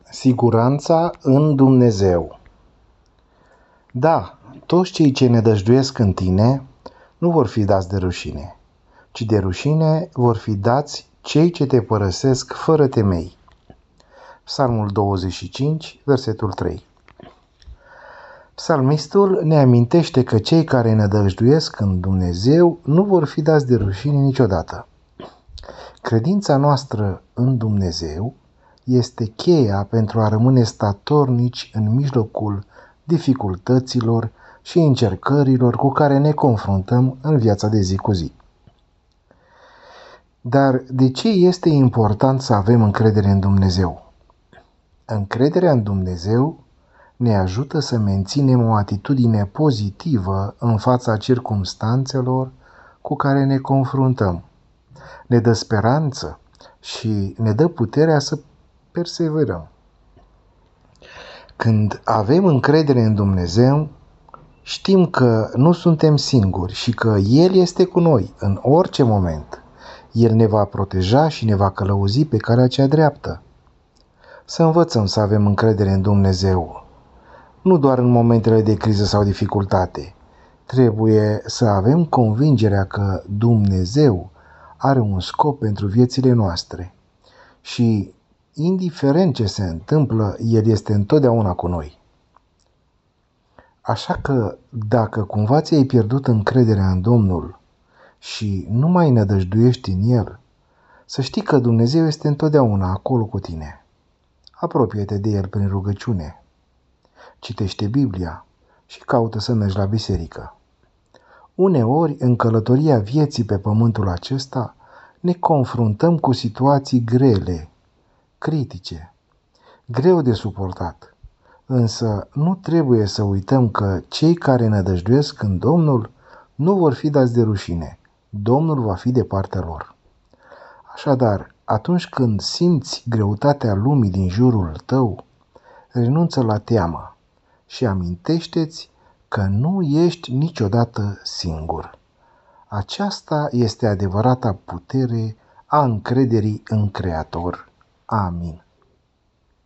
Siguranța în Dumnezeu. Da, toți cei ce nădăjduiesc în tine nu vor fi dați de rușine, ci de rușine vor fi dați cei ce te părăsesc fără temei. Psalmul 25, versetul 3. Psalmistul ne amintește că cei care nădăjduiesc în Dumnezeu nu vor fi dați de rușine niciodată. Credința noastră în Dumnezeu este cheia pentru a rămâne statornici în mijlocul dificultăților și încercărilor cu care ne confruntăm în viața de zi cu zi. Dar de ce este important să avem încredere în Dumnezeu? Încrederea în Dumnezeu ne ajută să menținem o atitudine pozitivă în fața circumstanțelor cu care ne confruntăm. Ne dă speranță și ne dă puterea să perseverăm. Când avem încredere în Dumnezeu, știm că nu suntem singuri și că El este cu noi în orice moment. El ne va proteja și ne va călăuzi pe calea cea dreaptă. Să învățăm să avem încredere în Dumnezeu, nu doar în momentele de criză sau dificultate. Trebuie să avem convingerea că Dumnezeu are un scop pentru viețile noastre și, indiferent ce se întâmplă, El este întotdeauna cu noi. Așa că, dacă cumva ți-ai pierdut încrederea în Domnul și nu mai nădăjduiești în El, să știi că Dumnezeu este întotdeauna acolo cu tine. Apropie-te de El prin rugăciune. Citește Biblia și caută să mergi la biserică. Uneori, în călătoria vieții pe pământul acesta, ne confruntăm cu situații grele, critice, greu de suportat. Însă nu trebuie să uităm că cei care nădăjduiesc în Domnul nu vor fi dați de rușine. Domnul va fi de partea lor. Așadar, atunci când simți greutatea lumii din jurul tău, renunță la teamă și amintește-ți că nu ești niciodată singur. Aceasta este adevărata putere a încrederii în Creator. Amin.